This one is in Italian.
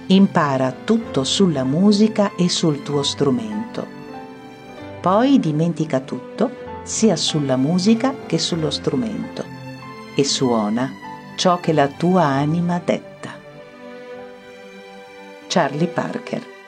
Impara tutto sulla musica e sul tuo strumento. Poi dimentica tutto, sia sulla musica che sullo strumento, e suona ciò che la tua anima detta. Charlie Parker.